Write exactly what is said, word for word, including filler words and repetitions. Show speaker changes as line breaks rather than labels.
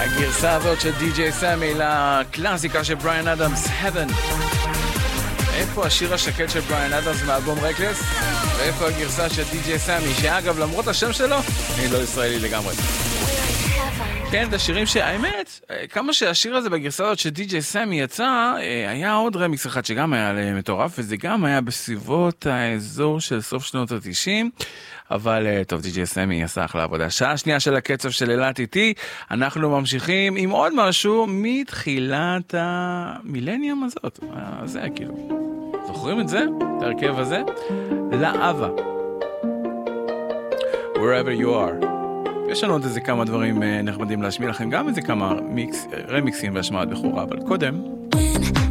הגרסה הזאת של די-ג'יי סמי לקלאסיקה של בריאן אדמס, Heaven. איפה השיר השקט של בריאן אדמס מאלבום רקלס? ואיפה הגרסה של די-ג'יי סמי, שאגב למרות השם שלו, אני לא ישראלי לגמרי. כן, את השירים שהאמת, כמה שהשיר הזה בגרסה הזאת של די-ג'יי סמי יצא, היה עוד רמיקס אחד שגם היה מטורף, וזה גם היה בסביבות האזור של סוף שנות ה-תשעים, אבל טוב, די-ג'יי סמי עשה אחלה עבודה. שעה שנייה של הקצב של אלת איתי, אנחנו ממשיכים עם עוד משהו מתחילת המילניום הזאת. זה כאילו, זוכרים את זה? את הרכב הזה? לאהבה. Wherever you are. יש לנו עוד איזה כמה דברים נחמדים להשמיע לכם, גם איזה כמה מיקס, רמיקסים והשמעת בחורה, אבל קודם... When